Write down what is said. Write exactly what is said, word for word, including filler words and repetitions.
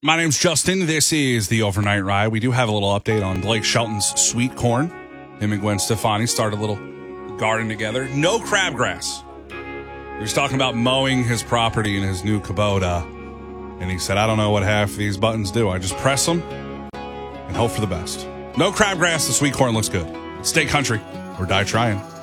My name's Justin. This is the Overnight Ride. We do have a little update on Blake Shelton's sweet corn. Him and Gwen Stefani started a little garden together. No crabgrass. He was talking about mowing his property in his new Kubota. And he said, I don't know what half of these buttons do. I just press them and hope for the best. No crabgrass. The sweet corn looks good. Stay country or die trying.